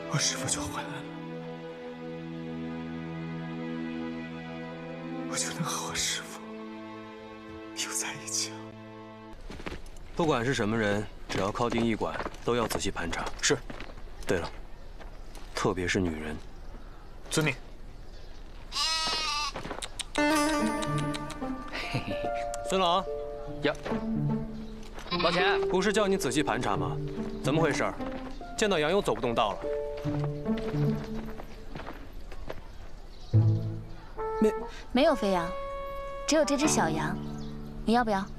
我师父就回来了，我就能和我师父又在一起了。 不管是什么人，只要靠近驿馆，都要仔细盘查。 是。 对了，特别是女人。 遵命。 孙郎， 呀，老钱， 不是叫你仔细盘查吗？怎么回事？见到羊又走不动道了。 没有飞羊，只有这只小羊，你要不要？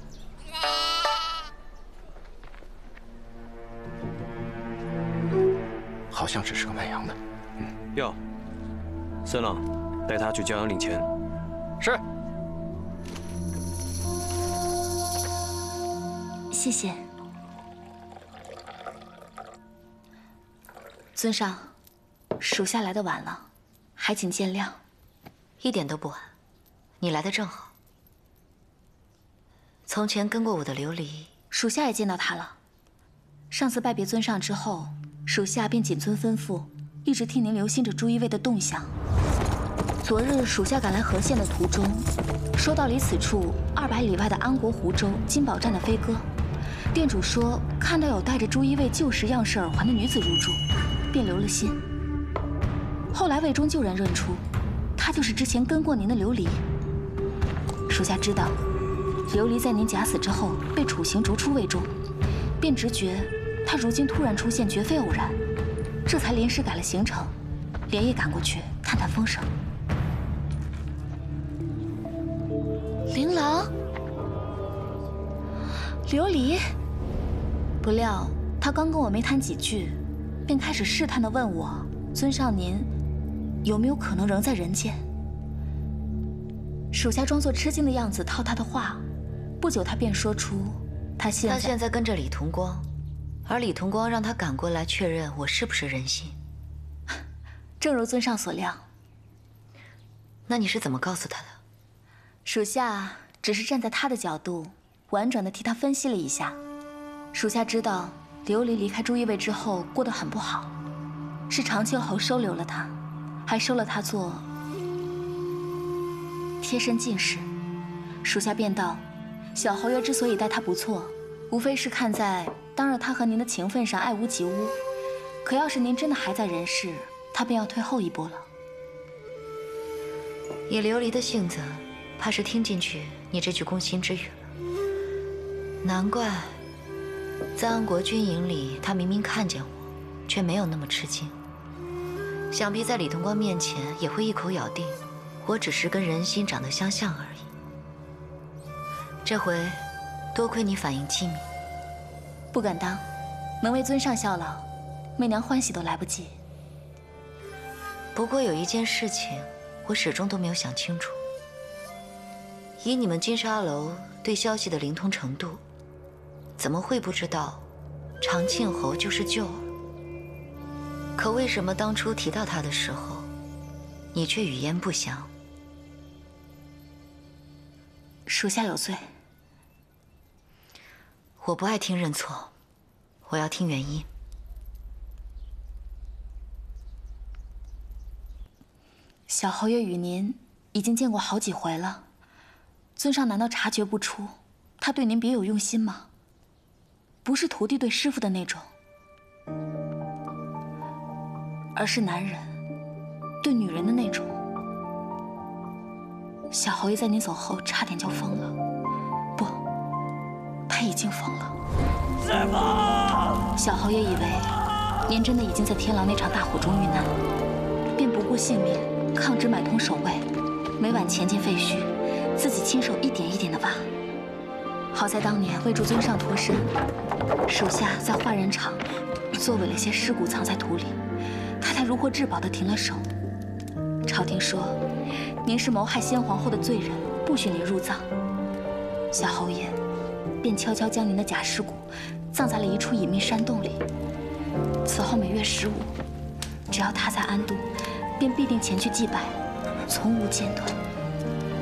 好像只是个卖羊的。 要。孙郎，带他去江阳领钱。 是。 谢谢。尊上，属下来的晚了，还请见谅。 一点都不晚，你来的正好。从前跟过我的琉璃， 属下也见到他了。上次拜别尊上之后，属下便谨遵吩咐，一直替您留心着朱一卫的动向。昨日属下赶来河县的途中，收到离此处200里外的安国湖州金宝站的飞鸽。店主说看到有带着朱一卫旧时样式耳环的女子入住，便留了心。后来魏中就人认出，她就是之前跟过您的琉璃。属下知道，琉璃在您假死之后被处刑逐出魏中，便直觉她如今突然出现绝非偶然，这才临时改了行程，连夜赶过去探探风声。琳琅，琉璃。不料他刚跟我没谈几句，便开始试探地问我：“尊上您有没有可能仍在人间？”属下装作吃惊的样子套他的话，不久他便说出他现在跟着李同光，而李同光让他赶过来确认我是不是人心。 正如尊上所料。 那你是怎么告诉他的？ 属下只是站在他的角度，婉转地替他分析了一下。属下知道琉璃离开朱一卫之后过得很不好，是长秋侯收留了他，还收了他做贴身进士。属下便道，小侯爷之所以待他不错，无非是看在当日他和您的情分上爱屋及乌。可要是您真的还在人世，他便要退后一步了。 以琉璃的性子，怕是听进去你这句攻心之语了。难怪在安国军营里，他明明看见我，却没有那么吃惊。想必在李同光面前也会一口咬定，我只是跟人心长得相像而已。这回多亏你反应机敏， 不敢当，能为尊上效劳，媚娘欢喜都来不及。 不过有一件事情，我始终都没有想清楚。以你们金沙楼对消息的灵通程度，怎么会不知道长庆侯就是救儿？可为什么当初提到他的时候，你却语焉不详？ 属下有罪。 我不爱听认错，我要听原因。 小侯爷与您已经见过好几回了，尊上难道察觉不出他对您别有用心吗？不是徒弟对师傅的那种，而是男人对女人的那种。小侯爷在您走后差点就疯了，不，他已经疯了。师傅！小侯爷以为您真的已经在天狼那场大火中遇难，便不顾性命抗旨买通守卫，每晚潜进废墟，自己亲手一点一点地挖。好在当年为助尊上脱身，属下在化人场作伪了些尸骨藏在土里，他才如获至宝地停了手。朝廷说您是谋害先皇后的罪人，不许您入葬。小侯爷便悄悄将您的假尸骨葬在了一处隐秘山洞里。此后每月15，只要他在安都，便必定前去祭拜，从无间断。